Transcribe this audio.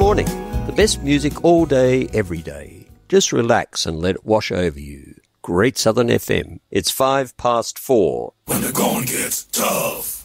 morning. The best music all day, every day. Just relax and let it wash over you. Great Southern FM. It's 4:05. When the going gets tough.